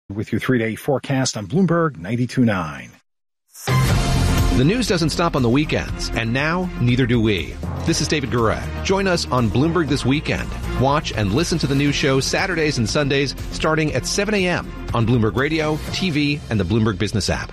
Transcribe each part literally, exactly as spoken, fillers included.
With your three-day forecast on Bloomberg ninety-two point nine. The news doesn't stop on the weekends, and now neither do we. This is David Gura. Join us on Bloomberg This Weekend. Watch and listen to the news show Saturdays and Sundays starting at seven a.m. on Bloomberg Radio, T V, and the Bloomberg Business app.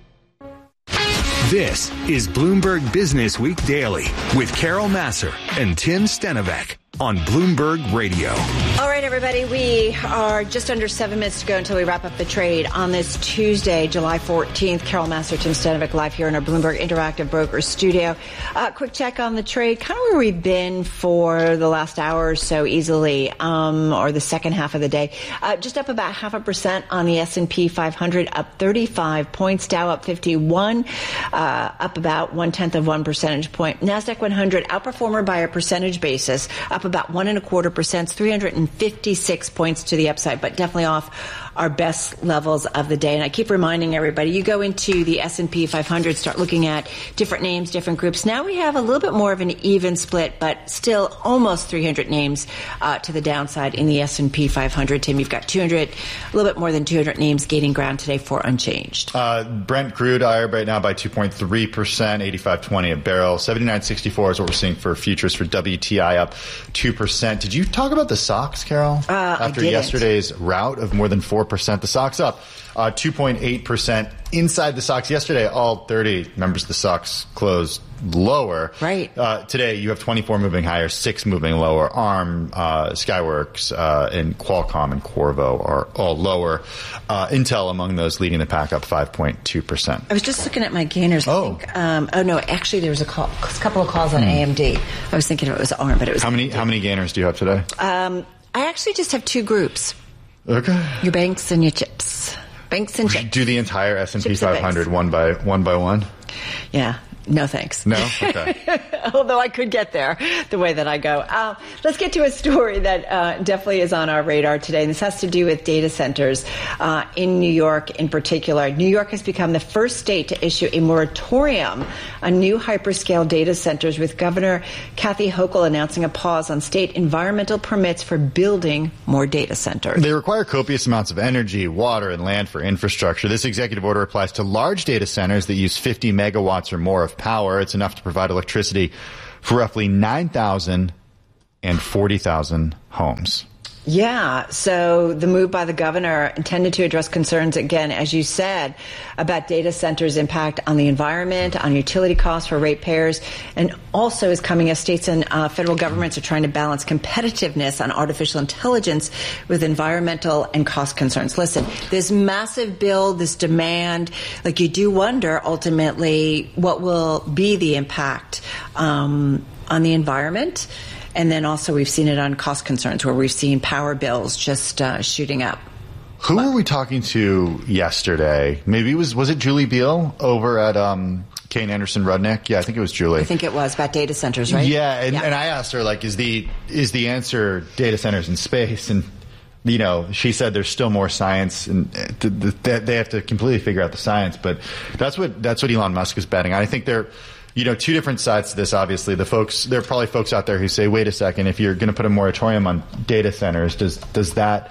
This is Bloomberg Business Week Daily with Carol Massar and Tim Stenovec on Bloomberg Radio. All right, everybody, we are just under seven minutes to go until we wrap up the trade on this Tuesday, July fourteenth. Carol Massar, Tim Stenovec, live here in our Bloomberg Interactive Brokers studio. Uh, quick check on the trade, kind of where we've been for the last hour or so easily, um, or the second half of the day. Uh, just up about half a percent on the S and P five hundred, up thirty-five points, Dow up fifty-one, uh, up about one-tenth of one percentage point. NASDAQ one hundred, outperformer by a percentage basis, up about one and a quarter percent, three hundred fifty-six points to the upside, but definitely off our best levels of the day. And I keep reminding everybody, you go into the S and P five hundred, start looking at different names, different groups. Now we have a little bit more of an even split, but still almost three hundred names uh, to the downside in the S and P five hundred. Tim, you've got two hundred, a little bit more than two hundred names gaining ground today for unchanged. Uh, Brent crude higher right now by two point three percent, eighty-five twenty a barrel. seventy-nine sixty-four is what we're seeing for futures for W T I, up two percent. Did you talk about the S O X, Carol? Uh, After I didn't. yesterday's rout of more than four percent, the S O X up uh, two point eight percent. Inside the S O X yesterday, all thirty members of the S O X closed lower. Right. Uh, today, you have twenty-four moving higher, six moving lower. ARM, uh, Skyworks, uh, and Qualcomm and Qorvo are all lower. Uh, Intel among those leading the pack, up five point two percent. I was just looking at my gainers. I Oh. think, um, oh, no, actually there was a, call, a couple of calls on Hmm. A M D. I was thinking it was ARM, but it was How many, how many gainers do you have today? Um, I actually just have two groups. Okay. Your banks and your chips. Banks and chips. Do the entire S and P Chips and five hundred banks. one by one by one? Yeah. No, thanks. No? Okay. Although I could get there the way that I go. Uh, let's get to a story that uh, definitely is on our radar today. And this has to do with data centers uh, in New York in particular. New York has become the first state to issue a moratorium on new hyperscale data centers, with Governor Kathy Hochul announcing a pause on state environmental permits for building more data centers. They require copious amounts of energy, water, and land for infrastructure. This executive order applies to large data centers that use fifty megawatts or more of power. It's enough to provide electricity for roughly nine thousand and forty thousand homes. Yeah, so the move by the governor intended to address concerns, again, as you said, about data centers' impact on the environment, on utility costs for ratepayers, and also is coming as states and uh, federal governments are trying to balance competitiveness on artificial intelligence with environmental and cost concerns. Listen, this massive build, this demand, like you do wonder ultimately what will be the impact um, on the environment. And then also we've seen it on cost concerns, where we've seen power bills just uh, shooting up. Who were we talking to yesterday? Maybe it was, was it Julie Beal over at um, Kane Anderson Rudnick? Yeah, I think it was Julie. I think it was about data centers, right? Yeah, and, yeah. and I asked her, like, is the is the answer data centers in space? And, you know, she said there's still more science, and that they have to completely figure out the science. But that's what that's what Elon Musk is betting on. I think they're, you know, two different sides to this, obviously. The folks, there are probably folks out there who say, wait a second, if you're going to put a moratorium on data centers, does does that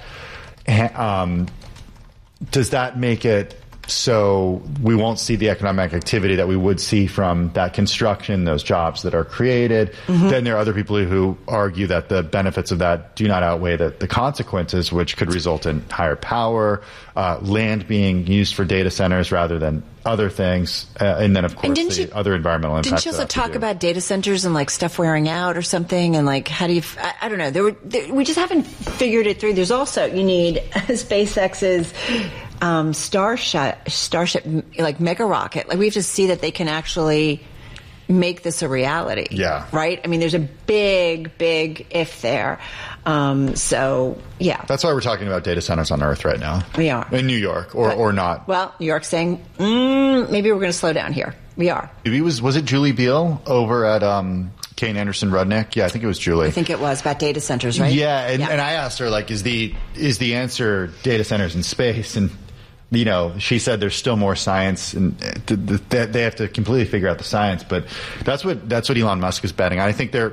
um, does that make it so we won't see the economic activity that we would see from that construction, those jobs that are created? Mm-hmm. Then there are other people who argue that the benefits of that do not outweigh the, the consequences, which could result in higher power, uh, land being used for data centers rather than other things, uh, and then, of course, the you, other environmental impacts. Didn't you also talk about data centers and, like, stuff wearing out or something? And, like, how do you, I, I don't know. There were, there, we just haven't figured it through. There's also, you need SpaceX's um, Starship, Starship, like, mega rocket. Like, we have to see that they can actually make this a reality. Yeah. Right? I mean, there's a big, big if there. Um, so, yeah. That's why we're talking about data centers on Earth right now. We are. In New York, or, but, or not. Well, New York's saying, mm, maybe we're going to slow down here. We are. Maybe it was, was it Julie Beal over at um, Kane Anderson Rudnick? Yeah, I think it was Julie. I think it was about data centers, right? Yeah, and, yeah. and I asked her, like, is the is the answer data centers in space? And, you know, she said there's still more science, and they have to completely figure out the science. But that's what that's what Elon Musk is betting. I think they're,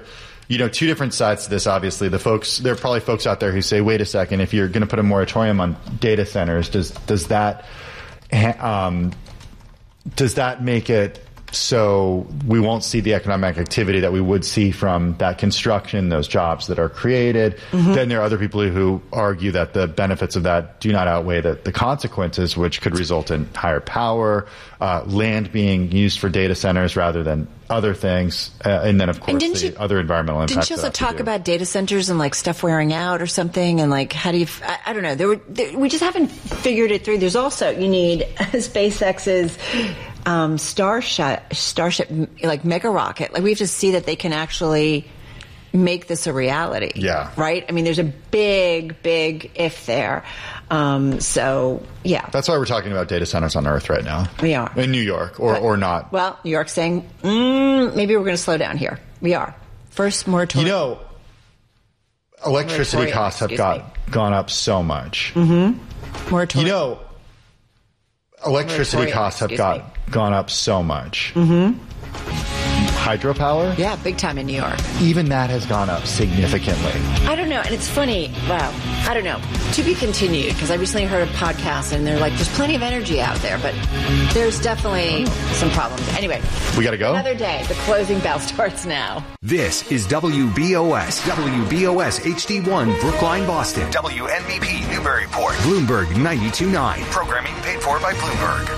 you know, two different sides to this. Obviously, the folks there are probably folks out there who say, "Wait a second, if you're going to put a moratorium on data centers, does does that um, does that make it so we won't see the economic activity that we would see from that construction, those jobs that are created?" Mm-hmm. Then there are other people who argue that the benefits of that do not outweigh the, the consequences, which could result in higher power, uh, land being used for data centers rather than other things, uh, and then of course the you, other environmental impacts. Didn't you also talk about data centers and like stuff wearing out or something, and like how do you? I, I don't know. There were there, we just haven't figured it through. There's also you need SpaceX's um, Starship, Starship like mega rocket. Like we have to see that they can actually make this a reality. Yeah. Right. I mean, there's a big, big if there. Um, so yeah. That's why we're talking about data centers on Earth right now. We are in New York, or but, or not. Well, New York's saying mm, maybe we're going to slow down here. We are first moratorium. You know, electricity moratorium, costs have got me. gone up so much. Mm-hmm. Moratorium. You know, electricity moratorium, costs have got me. gone up so much. Mm-hmm. Hydropower? Yeah, big time in New York. Even that has gone up significantly. I don't know. And it's funny. Wow. I don't know. To be continued, because I recently heard a podcast and they're like, there's plenty of energy out there, but there's definitely oh. some problems. Anyway. We got to go? Another day. The closing bell starts now. This is W B O S. W B O S H D one, Brookline, Boston. W N B P, Newburyport. Bloomberg ninety-two point nine. Programming paid for by Bloomberg.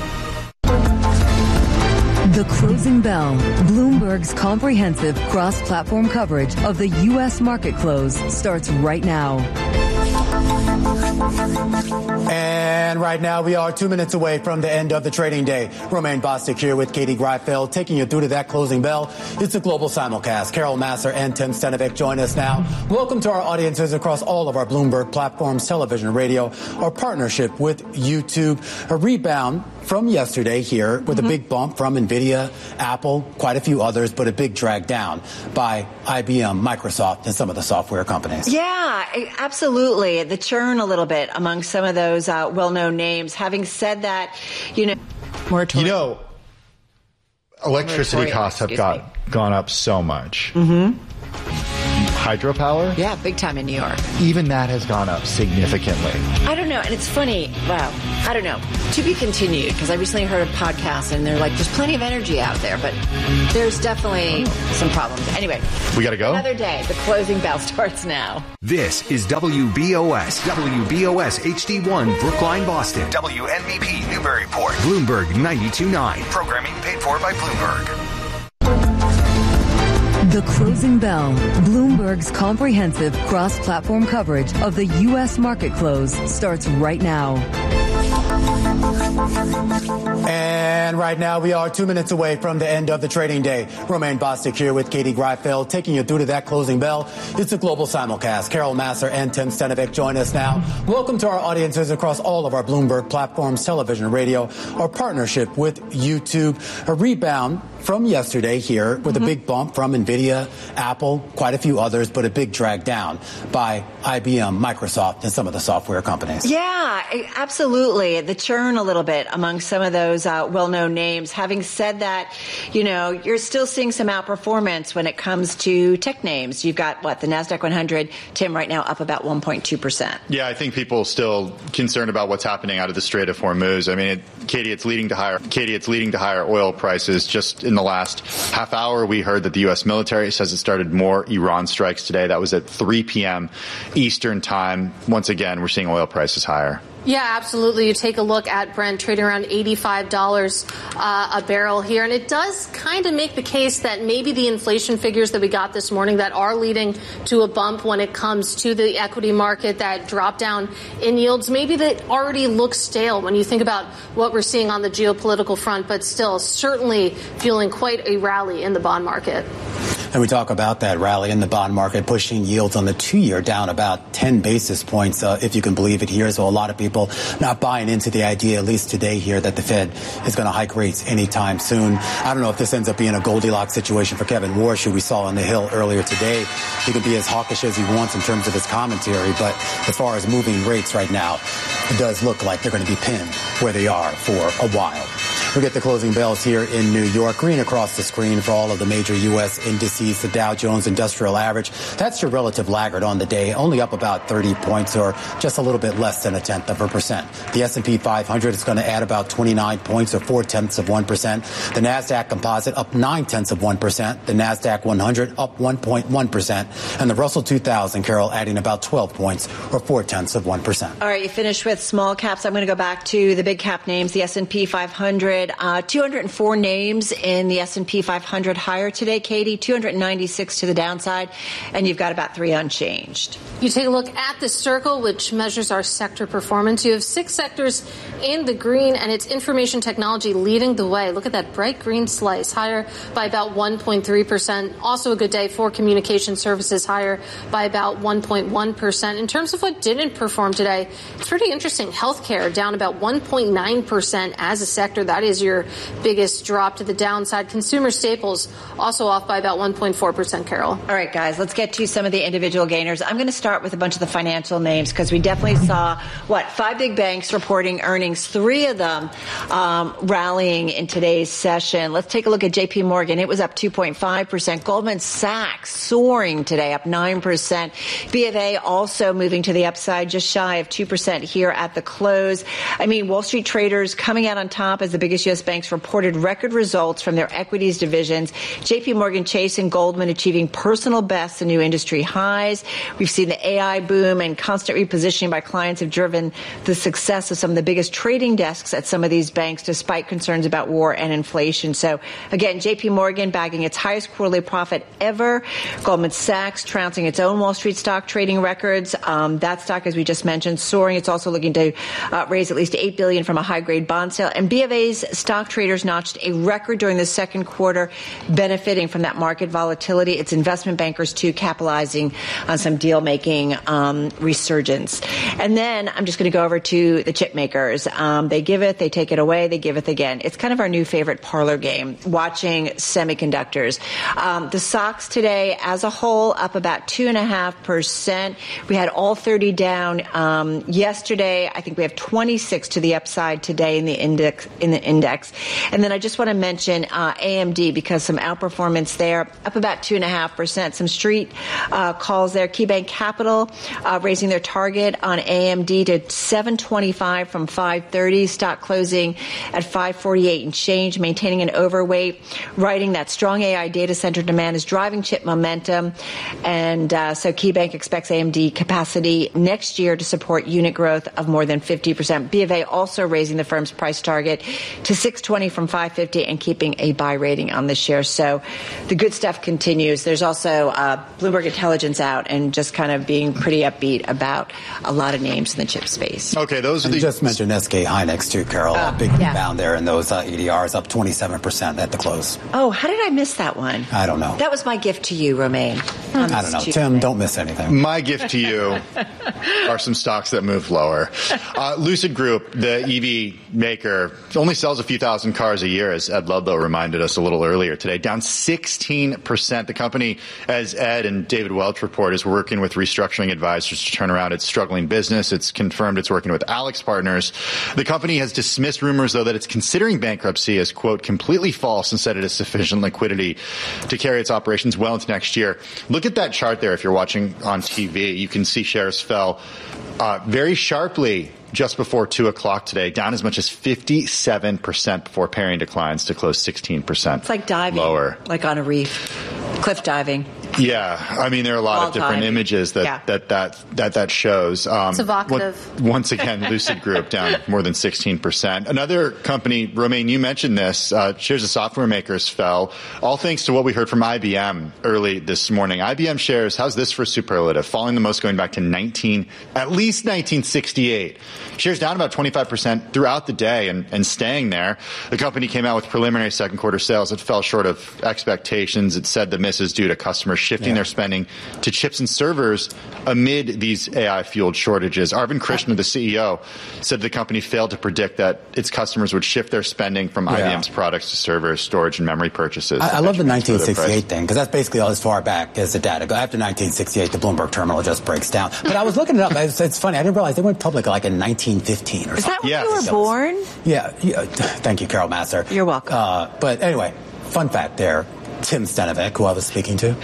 The Closing Bell, Bloomberg's comprehensive cross-platform coverage of the U S market close starts right now. And right now we are two minutes away from the end of the trading day. Romaine Bostick here with Katie Greifeld taking you through to that closing bell. It's a global simulcast. Carol Massar and Tim Stenovic join us now. Welcome to our audiences across all of our Bloomberg platforms, television, radio, our partnership with YouTube. A rebound from yesterday here with mm-hmm. a big bump from NVIDIA, Apple, quite a few others, but a big drag down by I B M, Microsoft, and some of the software companies. Yeah, absolutely. The churn a little bit among some of those uh, well-known names. Having said that, you know, moratorium. You know, electricity moratorium, costs have got me. gone up so much. Mm-hmm. Hydropower? Yeah, big time in New York. Even that has gone up significantly. I don't know. And it's funny. Wow. I don't know. To be continued, because I recently heard a podcast and they're like, there's plenty of energy out there, but there's definitely oh. some problems. Anyway. We got to go? Another day. The closing bell starts now. This is W B O S. W B O S H D one, Brookline, Boston. W N B P, Newburyport. Bloomberg ninety-two point nine. Programming paid for by Bloomberg. The Closing Bell, Bloomberg's comprehensive cross-platform coverage of the U S market close starts right now. And right now we are two minutes away from the end of the trading day. Romaine Bostick here with Katie Greifeld taking you through to that closing bell. It's a global simulcast. Carol Massar and Tim Stenovic join us now. Welcome to our audiences across all of our Bloomberg platforms, television, radio, our partnership with YouTube. A rebound from yesterday here with mm-hmm. a big bump from NVIDIA, Apple, quite a few others, but a big drag down by I B M, Microsoft, and some of the software companies. Yeah, absolutely. The churn a little bit among some of those uh, well-known names. Having said that, you know, you're still seeing some outperformance when it comes to tech names. You've got, what, the NASDAQ one hundred, Tim, right now up about one point two percent. Yeah, I think people still concerned about what's happening out of the Strait of Hormuz. I mean, it, Katie, it's leading to higher, Katie, it's leading to higher oil prices. Just in the last half hour, we heard that the U S military says it started more Iran strikes today. That was at three p.m. Eastern time. Once again, we're seeing oil prices higher. Yeah, absolutely. You take a look at Brent trading around eighty-five dollars uh, a barrel here, and it does kind of make the case that maybe the inflation figures that we got this morning that are leading to a bump when it comes to the equity market, that drop down in yields, maybe that already looks stale when you think about what we're seeing on the geopolitical front, but still certainly fueling quite a rally in the bond market. And we talk about that rally in the bond market, pushing yields on the two-year down about ten basis points, uh, if you can believe it here. So a lot of people not buying into the idea, at least today here, that the Fed is going to hike rates anytime soon. I don't know if this ends up being a Goldilocks situation for Kevin Warsh, who we saw on the Hill earlier today. He can be as hawkish as he wants in terms of his commentary, but as far as moving rates right now, it does look like they're going to be pinned where they are for a while. We get the closing bells here in New York. Green across the screen for all of the major U S indices. The Dow Jones Industrial Average, that's your relative laggard on the day, only up about thirty points or just a little bit less than a tenth of a percent. The S and P five hundred is going to add about twenty-nine points or four tenths of one percent. The NASDAQ Composite up nine tenths of one percent. The NASDAQ one hundred up one point one percent. And the Russell two thousand, Carol, adding about twelve points or four tenths of one percent. All right, you finished with small caps. I'm going to go back to the big cap names, the S and P five hundred. Uh, two hundred four names in the S and P five hundred higher today, Katie, two hundred ninety-six to the downside, and you've got about three unchanged. You take a look at the circle, which measures our sector performance. You have six sectors in the green, and it's information technology leading the way. Look at that bright green slice, higher by about one point three percent. Also a good day for communication services, higher by about one point one percent. In terms of what didn't perform today, it's pretty interesting. Healthcare down about one point nine percent as a sector. That is your biggest drop to the downside. Consumer staples also off by about one point four percent, Carol. All right, guys, let's get to some of the individual gainers. I'm going to start with a bunch of the financial names because we definitely saw, what, five big banks reporting earnings, three of them um, rallying in today's session. Let's take a look at J P Morgan. It was up two point five percent. Goldman Sachs soaring today, up nine percent. B of A also moving to the upside, just shy of two percent here at the close. I mean, Wall Street traders coming out on top as the biggest U S banks reported record results from their equities divisions. J P Morgan Chase and Goldman achieving personal bests and new industry highs. We've seen the A I boom and constant repositioning by clients have driven the success of some of the biggest trading desks at some of these banks, despite concerns about war and inflation. So, again, J P Morgan bagging its highest quarterly profit ever. Goldman Sachs trouncing its own Wall Street stock trading records. Um, that stock, as we just mentioned, soaring. It's also looking to uh, raise at least eight billion dollars from a high-grade bond sale. And B of A's stock traders notched a record during the second quarter, benefiting from that market volatility. Its investment bankers, too, capitalizing on some deal-making um, resurgence. And then I'm just going to go over to the chip makers. Um, they give it, they take it away, they give it again. It's kind of our new favorite parlor game, watching semiconductors. Um, the stocks today as a whole up about two point five percent. We had all thirty down um, yesterday. I think we have twenty-six to the upside today in the index. In the index. And then I just want to mention uh, A M D because some outperformance there, up about two point five percent. Some street uh, calls there. KeyBank Capital uh, raising their target on A M D to seven twenty-five from five thirty. Stock closing at five forty-eight and change, maintaining an overweight, writing that strong A I data center demand is driving chip momentum. And uh, so KeyBank expects A M D capacity next year to support unit growth of more than fifty percent. B of A also raising the firm's price target to six twenty from five fifty and keeping a buy rating on the share. So the good stuff continues. There's also uh, Bloomberg Intelligence out and just kind of being pretty upbeat about a lot of names in the chip space. Okay, those are and the... You just mentioned S K Hynix too, Carol. Uh, a big yeah. rebound there in those uh, A D Rs, up twenty-seven percent at the close. Oh, how did I miss that one? I don't know. That was my gift to you, Romaine. I don't know. Tim, don't miss anything. My gift to you are some stocks that move lower. Uh, Lucid Group, the E V maker, only sells a few thousand cars a year, as Ed Ludlow reminded us a little earlier today, down sixteen percent. The company, as Ed and David Welch report, is working with restructuring advisors to turn around its struggling business. It's confirmed it's working with Alex Partners. The company has dismissed rumors, though, that it's considering bankruptcy as, quote, completely false and said it has sufficient liquidity to carry its operations well into next year. Look at that chart there if you're watching on T V. You can see shares fell uh, very sharply just before two o'clock today, down as much as fifty-seven percent before pairing declines to close sixteen percent. It's like diving, lower. Like on a reef, cliff diving. Yeah, I mean, there are a lot All of different time. images that, Yeah. that, that, that, that shows. Um, It's evocative. One, once again, Lucid Group down more than sixteen percent. Another company, Romaine, you mentioned this, uh, shares of software makers fell, all thanks to what we heard from I B M early this morning. I B M shares, how's this for superlative? Falling the most going back to nineteen, at least nineteen sixty-eight. Shares down about twenty-five percent throughout the day and, and staying there. The company came out with preliminary second quarter sales that fell short of expectations. It said the misses due to customers shifting Yeah. their spending to chips and servers amid these A I-fueled shortages. Arvind Krishna, the C E O, said the company failed to predict that its customers would shift their spending from I B M's Yeah. products to servers, storage, and memory purchases. I, I love the Further nineteen price. sixty-eight thing, because that's basically all as far back as the data go. After nineteen sixty-eight, the Bloomberg terminal just breaks down. But I was looking it up. It's, it's funny. I didn't realize they went public like in nineteen fifteen or Is something. that when Yeah. you were born? Yeah, yeah. Thank you, Carol Masser. You're welcome. Uh, but anyway, fun fact there. Tim Stenovec, who I was speaking to.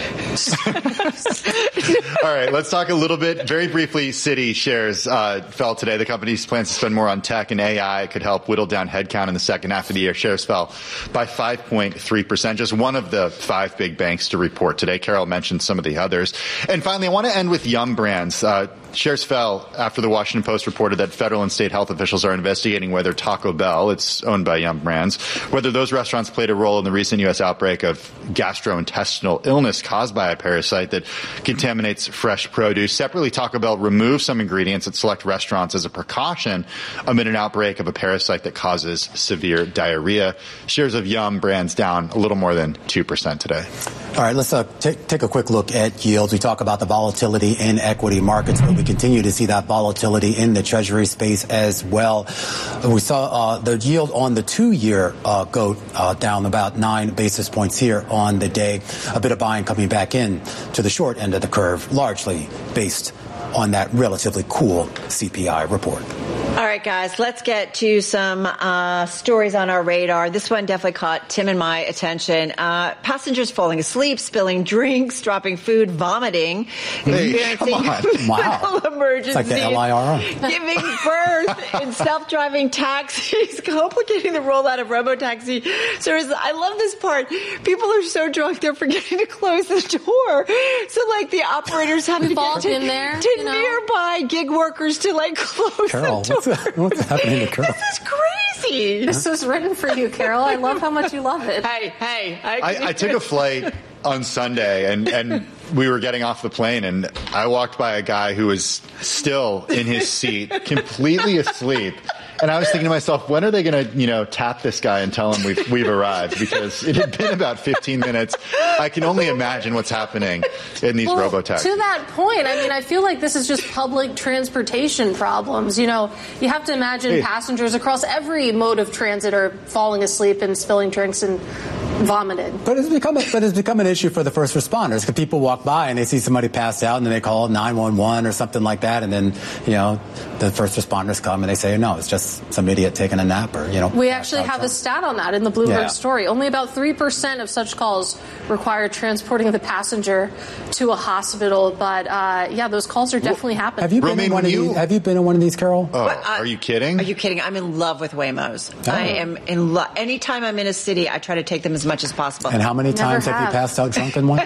All right, let's talk a little bit, very briefly. Citi shares uh, fell today. The company plans to spend more on tech and A I. It could help whittle down headcount in the second half of the year. Shares fell by five point three percent, just one of the five big banks to report today. Carol mentioned some of the others. And finally, I want to end with Yum Brands. Uh, shares fell after the Washington Post reported that federal and state health officials are investigating whether Taco Bell, it's owned by Yum Brands, whether those restaurants played a role in the recent U S outbreak of gastrointestinal illness caused by a parasite that contaminates fresh produce. Separately, Taco Bell removed some ingredients at select restaurants as a precaution amid an outbreak of a parasite that causes severe diarrhea. Shares of Yum Brands down a little more than two percent today. All right, let's uh, t- take a quick look at yields. We talk about the volatility in equity markets, but we continue to see that volatility in the Treasury space as well. We saw uh, the yield on the two-year uh, go uh, down about nine basis points here on the day. A bit of buying coming back in to the short end of the curve, largely based on that relatively cool C P I report. All right, guys, let's get to some uh, stories on our radar. This one definitely caught Tim and my attention. Uh, passengers falling asleep, spilling drinks, dropping food, vomiting, Hey, experiencing come on. Wow. medical emergencies, It's like the L I R O. giving birth in self-driving taxis, complicating the rollout of robo-taxi services. I love this part. People are so drunk they're forgetting to close the door. So, like, the operators have We've to all get to, been there, to you know? nearby gig workers to, like, close Carol, the door. what's, what's happening to Carol? This is crazy. This was written for you, Carol. I love how much you love it. Hey, hey. I, I took a flight on Sunday, and, and we were getting off the plane, and I walked by a guy who was still in his seat, completely asleep. And I was thinking to myself, when are they going to, you know, tap this guy and tell him we've, we've arrived? Because it had been about fifteen minutes. I can only imagine what's happening in these Well, robo-taxis. to that point, I mean, I feel like this is just public transportation problems. You know, you have to imagine Hey. passengers across every mode of transit are falling asleep and spilling drinks and vomited. But it's become a, but it's become an issue for the first responders, because people walk by and they see somebody passed out and then they call nine one one or something like that, and then, you know, the first responders come and they say, no, it's just some idiot taking a nap, or, you know. We actually have a stat on that in the Bloomberg Yeah. story. Only about three percent of such calls require transporting the passenger to a hospital. But, uh, yeah, those calls are definitely happening. Have you been Romaine, in one when of you- these? Have you been in one of these, Carol? Oh, But, uh, are you kidding? Are you kidding? I'm in love with Waymos. Oh. I am in love. Anytime I'm in a city, I try to take them as much as possible. And how many Never times have. have. you passed out drunk in one?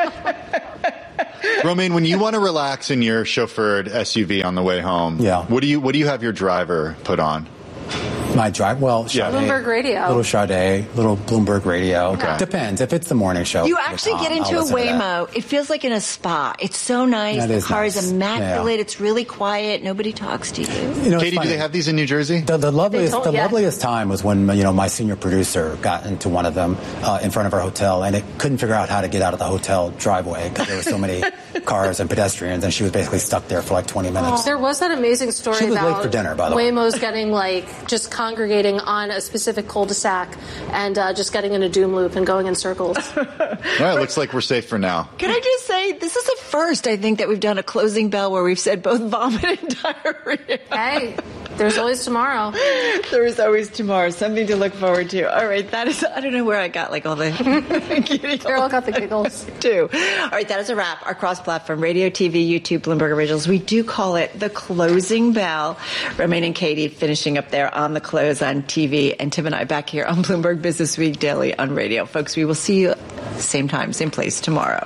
Romaine, when you want to relax in your chauffeured S U V on the way home, Yeah. what do you what do you have your driver put on? My drive, well, Yeah. Sade, Bloomberg Radio. little Sade, little Bloomberg Radio. Okay. Depends. If it's the morning show, You with actually Tom, get I'll into a listen to that. Waymo. It feels like in a spa. It's so nice. That the is car nice. is immaculate. Yeah. It's really quiet. Nobody talks to you. You know, it's Katie, do funny. they have these in New Jersey? The, the loveliest, don't the yet. loveliest time was when, you know, my senior producer got into one of them uh, in front of our hotel, and it couldn't figure out how to get out of the hotel driveway because there were so many cars and pedestrians, and she was basically stuck there for like twenty minutes. There was that amazing story She was late about for dinner, by the way. Waymos getting like just congregating on a specific cul-de-sac and uh, just getting in a doom loop and going in circles. All right, looks like we're safe for now. Can I just say, this is the first, I think, that we've done a closing bell where we've said both vomit and diarrhea. Hey, there's always tomorrow. There is always tomorrow. Something to look forward to. All right, that is, I don't know where I got like all the giddy Carol got the giggles. too. All right, that is a wrap. Our cross-platform radio, T V, YouTube, Bloomberg Originals. We do call it the closing bell. Romaine and Katie finishing up there on the close on T V, and Tim and I back here on Bloomberg Business Week Daily on radio. Folks, we will see you same time, same place tomorrow.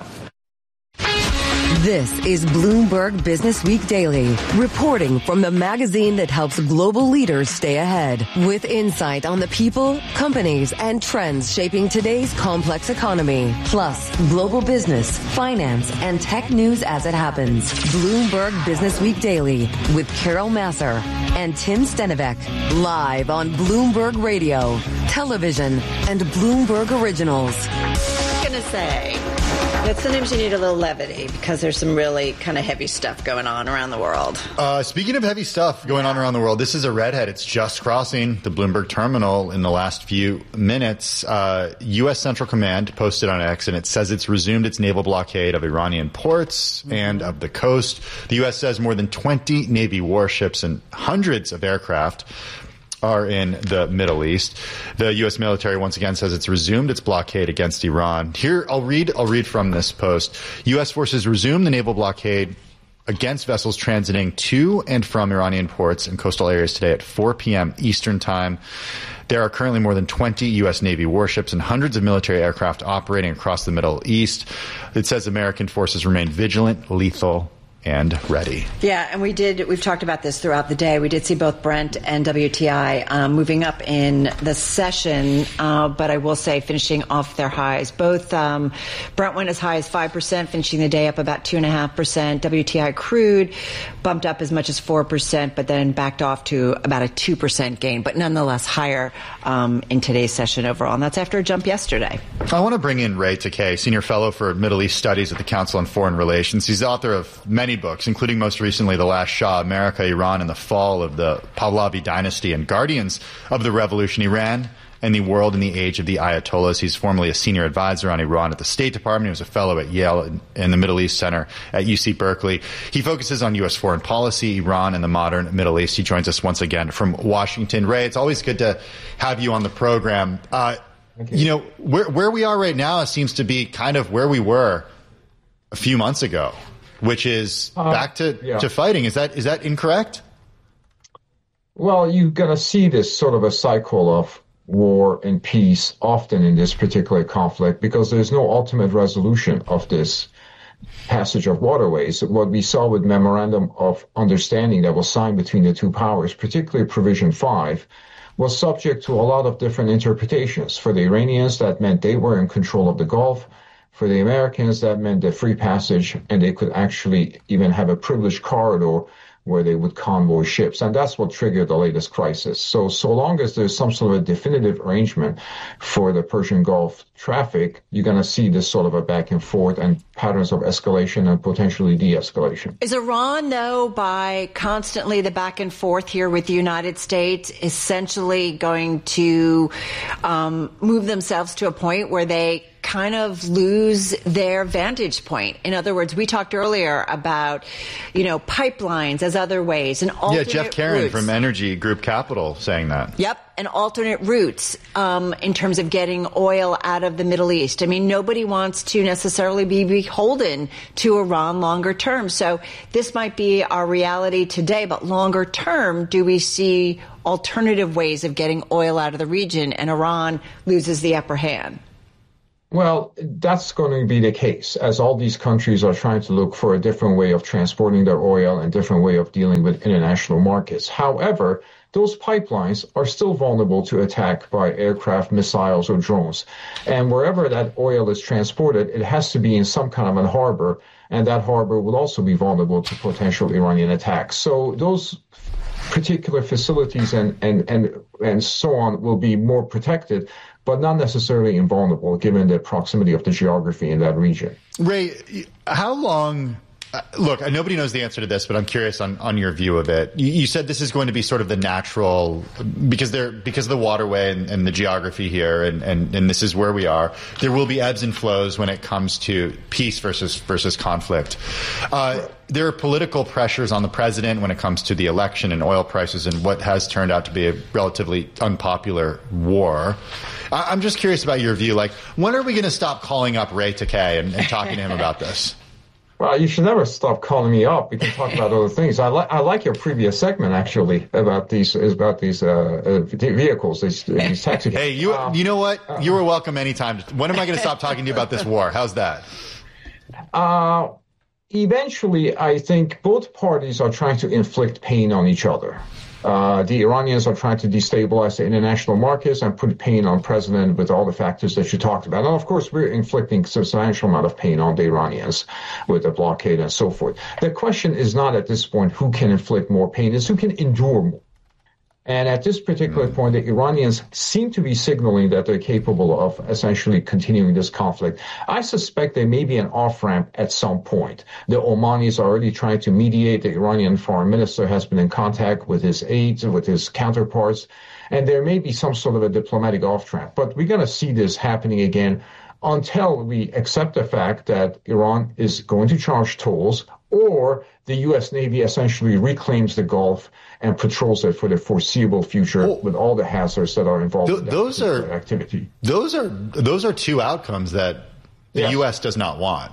This is Bloomberg Business Week Daily, reporting from the magazine that helps global leaders stay ahead, with insight on the people, companies, and trends shaping today's complex economy, plus global business, finance, and tech news as it happens. Bloomberg Business Week Daily with Carol Masser and Tim Stenovec, live on Bloomberg Radio, television, and Bloomberg Originals. I'm going to say... But sometimes you need a little levity because there's some really kind of heavy stuff going on around the world. Uh, speaking of heavy stuff going on around the world, this is a redhead. It's just crossing the Bloomberg terminal in the last few minutes. Uh, U S Central Command posted on X, and it says it's resumed its naval blockade of Iranian ports mm-hmm. and of the coast. The U S says more than twenty Navy warships and hundreds of aircraft are in the Middle East. The U S military once again says it's resumed its blockade against Iran. Here, I'll read, I'll read from this post. U S forces resume the naval blockade against vessels transiting to and from Iranian ports and coastal areas today at four p.m. Eastern Time. There are currently more than twenty U S Navy warships and hundreds of military aircraft operating across the Middle East. It says American forces remain vigilant, lethal, and ready. Yeah, and we did, we've talked about this throughout the day. We did see both Brent and W T I um, moving up in the session, uh, but I will say finishing off their highs. Both um, Brent went as high as five percent, finishing the day up about two point five percent. W T I crude bumped up as much as four percent, but then backed off to about a two percent gain, but nonetheless higher um, in today's session overall. And that's after a jump yesterday. I want to bring in Ray Takei, Senior Fellow for Middle East Studies at the Council on Foreign Relations. He's the author of many books, including most recently The Last Shah, America, Iran, and the Fall of the Pahlavi Dynasty and Guardians of the Revolution, Iran and the World in the Age of the Ayatollahs. He's formerly a senior advisor on Iran at the State Department. He was a fellow at Yale and the Middle East Center at U C Berkeley. He focuses on U S foreign policy, Iran, and the modern Middle East. He joins us once again from Washington. Ray, it's always good to have you on the program. Uh, you. you know, where, where we are right now seems to be kind of where we were a few months ago, which is uh, back to, yeah. to fighting. Is that is that incorrect? Well, you're going to see this sort of a cycle of war and peace often in this particular conflict because there's no ultimate resolution of this passage of waterways. What we saw with Memorandum of Understanding that was signed between the two powers, particularly Provision five, was subject to a lot of different interpretations. For the Iranians, that meant they were in control of the Gulf. For the Americans, that meant the free passage, and they could actually even have a privileged corridor where they would convoy ships. And that's what triggered the latest crisis. So, so long as there's some sort of a definitive arrangement for the Persian Gulf traffic, you're going to see this sort of a back and forth and patterns of escalation and potentially de-escalation. Is Iran, though, by constantly the back and forth here with the United States, essentially going to um, move themselves to a point where they kind of lose their vantage point? In other words, we talked earlier about, you know, pipelines as other ways and alternate Yeah, Jeff Karen routes. from Energy Group Capital saying that. Yep, and alternate routes um, in terms of getting oil out of the Middle East. I mean, nobody wants to necessarily be beholden to Iran longer term. So this might be our reality today, but longer term, do we see alternative ways of getting oil out of the region and Iran loses the upper hand? Well, that's going to be the case as all these countries are trying to look for a different way of transporting their oil and different way of dealing with international markets. However, those pipelines are still vulnerable to attack by aircraft, missiles, or drones. And wherever that oil is transported, it has to be in some kind of a harbor, and that harbor will also be vulnerable to potential Iranian attacks. So those particular facilities and, and, and, and so on will be more protected, but not necessarily invulnerable given the proximity of the geography in that region. Ray, how long... Uh, look, nobody knows the answer to this, but I'm curious on, on your view of it. You, you said this is going to be sort of the natural, because there, because of the waterway and, and the geography here, and, and, and this is where we are. There will be ebbs and flows when it comes to peace versus versus conflict. Uh, there are political pressures on the president when it comes to the election and oil prices and what has turned out to be a relatively unpopular war. I, I'm just curious about your view. Like, when are we going to stop calling up Ray Takei and, and talking to him about this? Well, you should never stop calling me up. We can talk about other things. I like I like your previous segment actually about these about these uh, uh, vehicles, these, these taxi. Hey, you um, you know what? You were welcome anytime. When am I going to stop talking to you about this war? How's that? Uh, eventually, I think both parties are trying to inflict pain on each other. Uh, the Iranians are trying to destabilize the international markets and put pain on President with all the factors that you talked about. And of course, we're inflicting substantial amount of pain on the Iranians with the blockade and so forth. The question is not at this point who can inflict more pain, it's who can endure more. And at this particular point, the Iranians seem to be signaling that they're capable of essentially continuing this conflict. I suspect there may be an off-ramp at some point. The Omanis are already trying to mediate. The Iranian foreign minister has been in contact with his aides, with his counterparts, and there may be some sort of a diplomatic off-ramp. But we're going to see this happening again until we accept the fact that Iran is going to charge tolls, or the U S Navy essentially reclaims the Gulf and patrols it for the foreseeable future well, with all the hazards that are involved th- in that those are, activity. Those are those are two outcomes that the yes. U S does not want.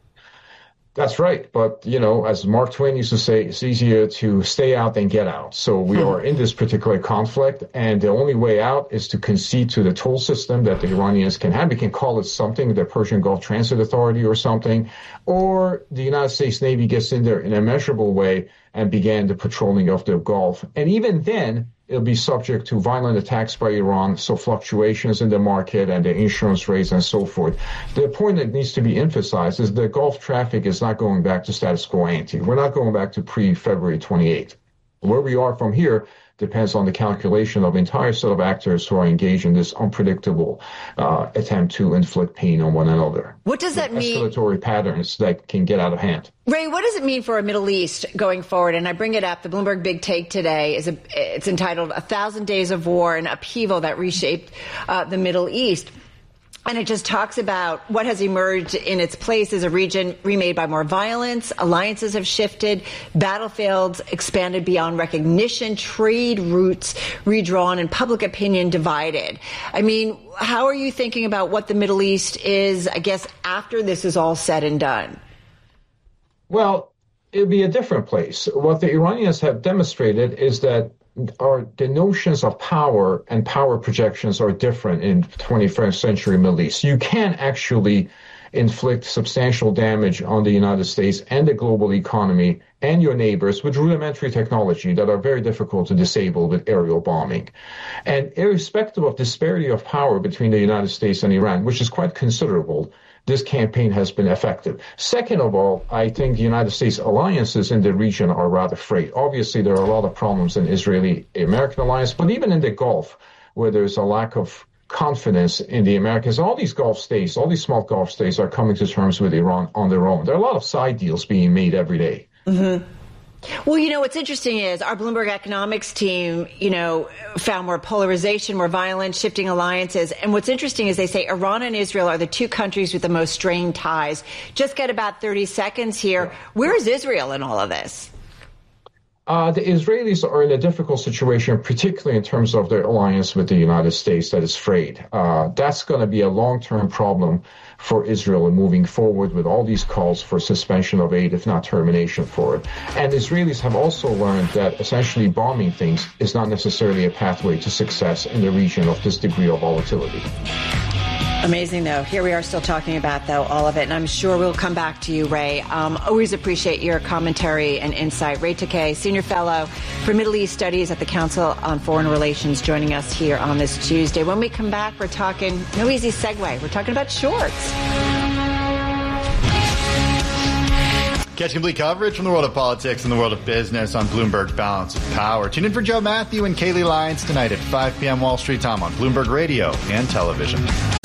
That's right. But, you know, as Mark Twain used to say, it's easier to stay out than get out. So we are in this particular conflict, and the only way out is to concede to the toll system that the Iranians can have. We can call it something, the Persian Gulf Transit Authority or something, or the United States Navy gets in there in a measurable way and began the patrolling of the Gulf. And even then, it'll be subject to violent attacks by Iran, so fluctuations in the market and the insurance rates and so forth. The point that needs to be emphasized is the Gulf traffic is not going back to status quo ante. We're not going back to pre-February twenty-eighth. Where we are from here depends on the calculation of entire set of actors who are engaged in this unpredictable uh, attempt to inflict pain on one another. What does that mean? Escalatory patterns that can get out of hand. Ray, what does it mean for our Middle East going forward? And I bring it up. The Bloomberg Big Take today is a, it's entitled "A Thousand Days of War and Upheaval That Reshaped uh, the Middle East." And it just talks about what has emerged in its place as a region remade by more violence. Alliances have shifted, battlefields expanded beyond recognition, trade routes redrawn, and public opinion divided. I mean, how are you thinking about what the Middle East is, I guess, after this is all said and done? Well, it'll be a different place. What the Iranians have demonstrated is that Our, the notions of power and power projections are different in twenty-first century Middle East. You can actually inflict substantial damage on the United States and the global economy and your neighbors with rudimentary technology that are very difficult to disable with aerial bombing. And irrespective of disparity of power between the United States and Iran, which is quite considerable, this campaign has been effective. Second of all, I think the United States alliances in the region are rather frayed. Obviously, there are a lot of problems in Israeli-American alliance, but even in the Gulf, where there's a lack of confidence in the Americans, all these Gulf states, all these small Gulf states are coming to terms with Iran on their own. There are a lot of side deals being made every day. Mm-hmm. Well, you know, what's interesting is our Bloomberg economics team, you know, found more polarization, more violence, shifting alliances. And what's interesting is they say Iran and Israel are the two countries with the most strained ties. Just get about thirty seconds here. Where is Israel in all of this? Uh, the Israelis are in a difficult situation, particularly in terms of their alliance with the United States that is frayed. Uh, that's going to be a long-term problem for Israel in moving forward with all these calls for suspension of aid, if not termination for it. And Israelis have also learned that essentially bombing things is not necessarily a pathway to success in the region of this degree of volatility. Amazing, though. Here we are still talking about, though, all of it. And I'm sure we'll come back to you, Ray. Um, always appreciate your commentary and insight. Ray Takei, Senior Fellow for Middle East Studies at the Council on Foreign Relations, joining us here on this Tuesday. When we come back, we're talking, no easy segue, we're talking about shorts. Catch complete coverage from the world of politics and the world of business on Bloomberg Balance of Power. Tune in for Joe Matthew and Kaylee Lyons tonight at five p.m. Wall Street time on Bloomberg Radio and television.